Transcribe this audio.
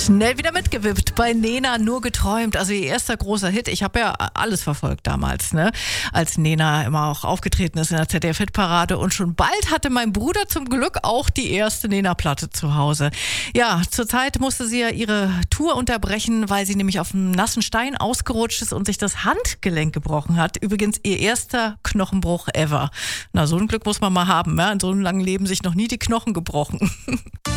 Schnell wieder mitgewippt bei Nena, nur geträumt. Also ihr erster großer Hit. Ich habe ja alles verfolgt damals, ne? Als Nena immer auch aufgetreten ist in der ZDF-Hitparade. Und schon bald hatte mein Bruder zum Glück auch die erste Nena-Platte zu Hause. Ja, zurzeit musste sie ja ihre Tour unterbrechen, weil sie nämlich auf einem nassen Stein ausgerutscht ist und sich das Handgelenk gebrochen hat. Übrigens ihr erster Knochenbruch ever. Na, so ein Glück muss man mal haben, ja? In so einem langen Leben sich noch nie die Knochen gebrochen.